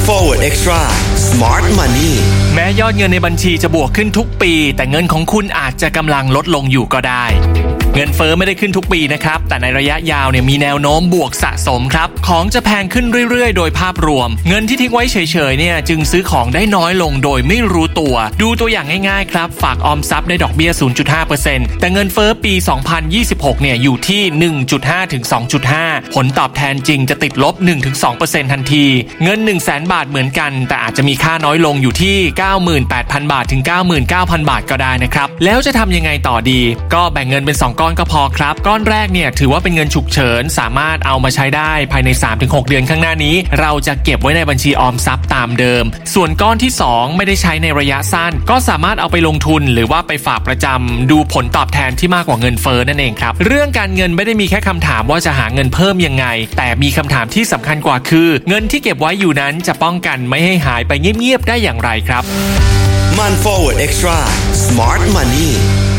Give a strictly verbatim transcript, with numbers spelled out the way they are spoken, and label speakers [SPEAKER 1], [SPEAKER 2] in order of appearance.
[SPEAKER 1] Forward Extra Smart Money
[SPEAKER 2] แม้ยอดเงินในบัญชีจะบวกขึ้นทุกปีแต่เงินของคุณอาจจะกำลังลดลงอยู่ก็ได้เงินเฟ้อไม่ได้ขึ้นทุกปีนะครับแต่ในระยะยาวเนี่ยมีแนวโน้มบวกสะสมครับของจะแพงขึ้นเรื่อยๆโดยภาพรวมเงินที่ทิ้งไว้เฉยๆเนี่ยจึงซื้อของได้น้อยลงโดยไม่รู้ตัวดูตัวอย่างง่ายๆครับฝากออมทรัพย์ได้ดอกเบี้ย ศูนย์จุดห้าเปอร์เซ็นต์ แต่เงินเฟ้อปี สองพันยี่สิบหก เนี่ยอยู่ที่ หนึ่งจุดห้า ถึง สองจุดห้า ผลตอบแทนจริงจะติดลบ หนึ่งถึงสองเปอร์เซ็นต์ ทันทีเงิน หนึ่งแสน บาทเหมือนกันแต่อาจจะมีค่าน้อยลงอยู่ที่ เก้าหมื่นแปดพัน บาทถึง เก้าหมื่นเก้าพัน บาทก็ได้นะครับแล้วจะทำยังไงต่อดีก็แบ่งเงินเป็นสองก้อนก็พอครับก้อนแรกเนี่ยถือว่าเป็นเงินฉุกเฉินสามารถเอามาใช้ได้ภายใน สามถึงหก เดือนข้างหน้านี้เราจะเก็บไว้ในบัญชีออมทรัพย์ตามเดิมส่วนก้อนที่สองไม่ได้ใช้ในระยะสั้นก็สามารถเอาไปลงทุนหรือว่าไปฝากประจำดูผลตอบแทนที่มากกว่าเงินเฟ้อนั่นเองครับเรื่องการเงินไม่ได้มีแค่คำถามว่าจะหาเงินเพิ่มยังไงแต่มีคำถามที่สำคัญกว่าคือเงินที่เก็บไว้อยู่นั้นจะป้องกันไม่ให้หายไปเงียบๆได้อย่างไรครับ
[SPEAKER 1] มัน Forward Extra Smart Money